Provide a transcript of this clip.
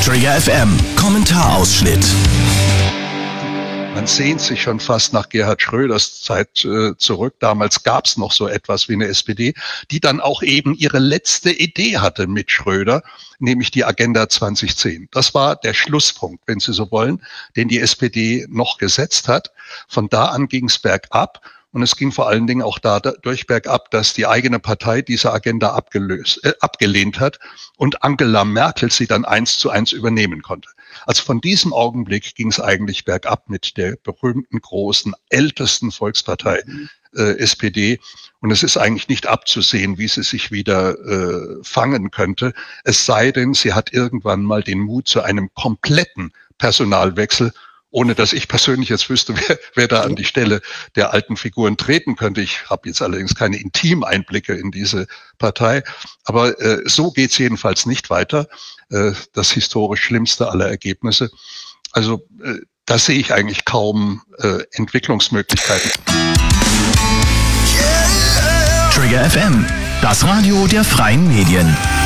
Trigger FM Kommentarausschnitt. Man sehnt sich schon fast nach Gerhard Schröders Zeit zurück. Damals gab es noch so etwas wie eine SPD, die dann auch eben ihre letzte Idee hatte mit Schröder, nämlich die Agenda 2010. Das war der Schlusspunkt, wenn Sie so wollen, den die SPD noch gesetzt hat. Von da an ging es bergab. Und es ging vor allen Dingen auch dadurch bergab, dass die eigene Partei diese Agenda abgelehnt hat und Angela Merkel sie dann 1:1 übernehmen konnte. Also von diesem Augenblick ging es eigentlich bergab mit der berühmten, großen, ältesten Volkspartei SPD. Und es ist eigentlich nicht abzusehen, wie sie sich wieder fangen könnte. Es sei denn, sie hat irgendwann mal den Mut zu einem kompletten Personalwechsel, ohne dass ich persönlich jetzt wüsste, wer da an die Stelle der alten Figuren treten könnte. Ich habe jetzt allerdings keine Intimeinblicke in diese Partei. Aber so geht's jedenfalls nicht weiter. Das historisch schlimmste aller Ergebnisse. Also da sehe ich eigentlich kaum Entwicklungsmöglichkeiten. Trigger FM, das Radio der freien Medien.